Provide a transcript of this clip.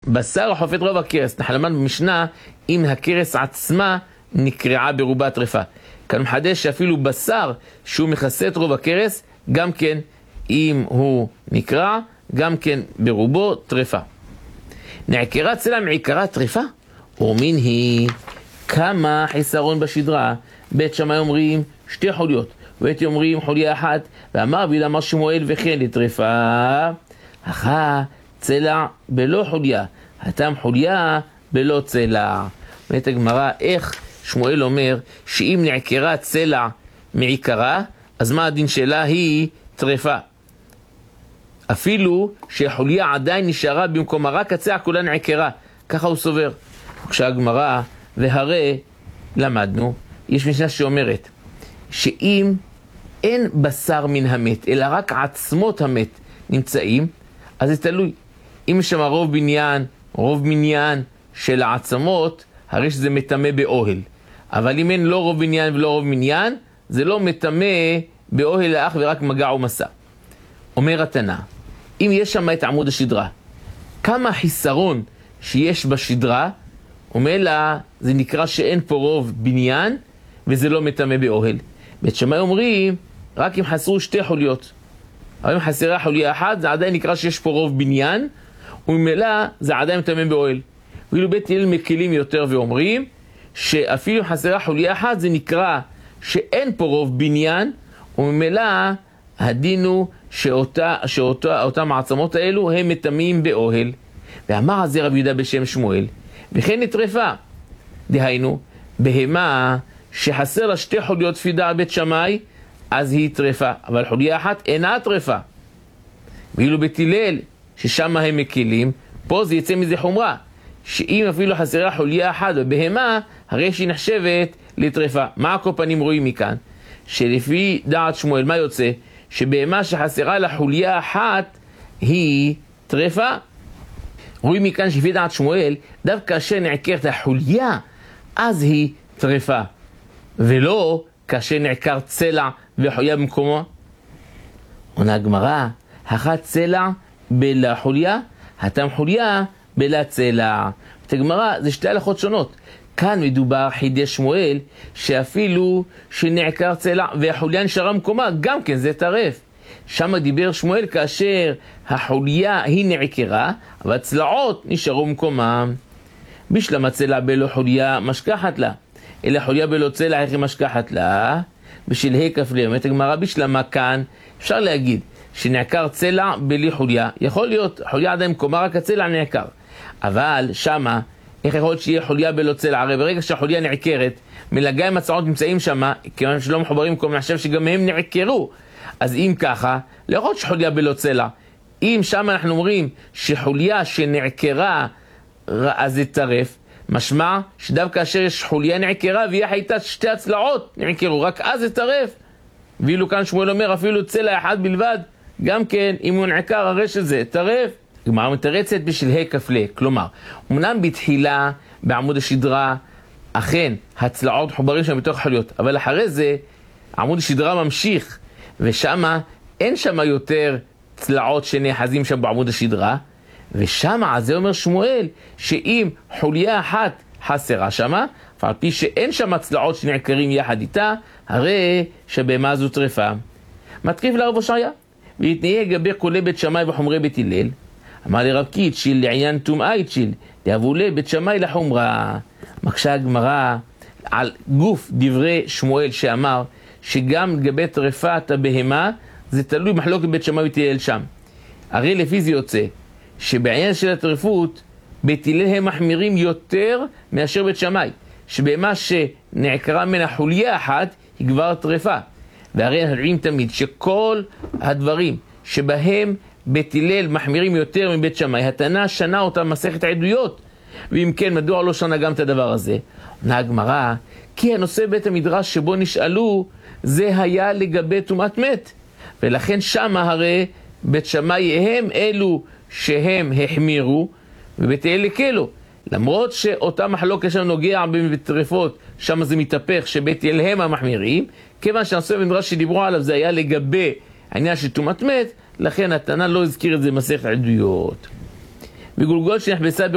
בשר חופת רוב הכרס, אנחנו למדנו במשנה אם הכרס עצמה נקרעה ברובה טרפה. כאן מחדש שאפילו בשר שהוא מכסה את רוב הכרס, גם כן אם הוא נקרע, גם כן ברובו טרפה. נעקרה צלע מעיקרה טרפה, ומין היא כמה חיסרון בשדרה. בית שמאי אומרים 2 חוליות, ובית אומרים חוליה אחת, ואמר רבי יהודה אמר שמואל וכן לטרפה, אחת צלע בלא חוליה, הטעם חוליה בלא צלע. ואת הגמרא איך שמואל אומר שאם נעקרה צלע מעיקרה, אז מה הדין שלה? היא טרפה. אפילו שהחוליה עדיין נשארה במקומה, רק הצלע כולה נעקרה, ככה הוא סובר. כשהגמרא והרי למדנו, יש משנה שאומרת שאם אין בשר מן המת, אלא רק עצמות המת נמצאים, אז זה תלוי. אם יש שם רוב בניין של העצמות, הרי שזה מטמא באוהל. אבל אם אין לא רוב בניין ולא רוב מניין, זה לא מטמא באוהל לאח ורק מגע ומסע. אומר התנא, אם יש שם את עמוד השדרה, כמה חיסרון שיש בשדרה, אומר לה, זה נקרא שאין פה רוב בניין, וזה לא מטמא באוהל. בית שמאי אומרים, רק אם חסרו 2 חוליות. אבל אם חסרה חוליה אחת, זה עדיין נקרא שיש פה רוב בניין, וממילא זה עדיין מטמא באוהל. ואילו בית הלל מקלים יותר ואומרים, שאפילו אם חסרה חוליה אחת, זה נקרא שאין פה רוב בניין, וממילא הדין הוא שאותם העצמות האלו הם מטמאים באוהל. ואמר על זה רבי יהודה בשם שמואל, וכן נטרפה. דהיינו, בהמה שחסר לה 2 חוליות פידה בית שמאי, אז היא טרפה, אבל חוליה אחת אינה טרפה. ואילו בית הלל, ששם הם מקלים, פה זה יצא מזה חומרה, שאם אפילו חסרה חוליה אחת בבהמה, הרי שהיא נחשבת לטרפה. מה הקופנים רואים מכאן? שלפי דעת שמואל, מה יוצא? שבהמה שחסרה לה חוליה אחת היא טרפה. רואים מכאן שלפי דעת שמואל, דווקא כאשר נעקרת החוליה, אז היא טרפה. ולא כאשר נעקר צלע וחוליה במקומו. עונה הגמרא, אחת צלע בלה חוליה, הטעם חוליה בלה צלע. את הגמרא זה 2 הלכות שונות. כאן מדובר חידש שמואל שאפילו שנעקר צלע והחוליה נשארה במקומה, גם כן זה טרף. שם דיבר שמואל כאשר החוליה היא נעקרה, אבל הצלעות נשארו במקומם. בשלם הצלע בלא חוליה משכחת לה, אלא חוליה בלא צלע איך היא משכחת לה, בשלהי כפלי. אומרת הגמרא בשלמה כאן, אפשר להגיד שנעקר צלע בלי חוליה, יכול להיות חוליה עדיין במקומה, רק הצלע נעקר. אבל שמה, איך יכול להיות שיהיה חוליה בלא צלע? הרי ברגע שהחוליה נעקרת, מלגיים הצעות נמצאים שמה, כיוון שלא מחוברים במקום, נחשב שגם הם נעקרו. אז אם ככה, לא יכול להיות שחוליה בלא צלע. אם שם אנחנו אומרים שחוליה שנעקרה, אז זה טרף, משמע שדווקא כאשר יש חוליה נעקרה והיא הייתה 2 הצלעות נעקרו, רק אז זה טרף. ואילו כאן שמואל אומר אפילו צלע אחד בלבד, גם כן אם הוא נעקר הרי שזה טרף. גמרא מתרצת בשלהי כפלי, כלומר, אמנם בתחילה בעמוד השדרה, אכן הצלעות חוברים שם בתוך חוליות, אבל אחרי זה עמוד השדרה ממשיך, ושמה אין שמה יותר צלעות שנאחזים שם בעמוד השדרה, ושמה, אז זה אומר שמואל, שאם חוליה אחת חסרה שמה, ועל פי שאין שמה צלעות שנעקרים יחד איתה, הרי שבהמה זו טרפה. מתקיף לרב הושעיה, והתניה לגבי קולי בית שמאי וחומרי בית הלל, אמר לרב קיטשיל לעניין טומאה איטשיל, דאבולי בית שמאי לחומרה. מקשה הגמרא על גוף דברי שמואל שאמר שגם לגבי טרפת הבהמה זה תלוי מחלוקת בית שמאי ובית הלל שם. הרי לפי זה יוצא שבעניין של הטרפות בית הלל הם מחמירים יותר מאשר בית שמאי, שבהמה שנעקרה מן החוליה אחת היא כבר טרפה. והרי אנחנו יודעים תמיד שכל הדברים שבהם בית הלל מחמירים יותר מבית שמאי, התנא שנה אותה מסכת העדויות, ואם כן מדוע לא שנה גם את הדבר הזה? עונה הגמרא, כי הנושא בית המדרש שבו נשאלו זה היה לגבי טומאת מת, ולכן שמה הרי בית שמאי הם אלו שהם החמירו ובית הלל הקלו, למרות שאותה מחלוקת שם נוגע בטרפות, שם זה מתהפך שבית הלל הם המחמירים, כיוון שהנושא במדרש שדיברו עליו זה היה לגבי העניין של טומאת מת, לכן התנא לא הזכיר את זה במסכת עדויות. וגולגולת שנחבסה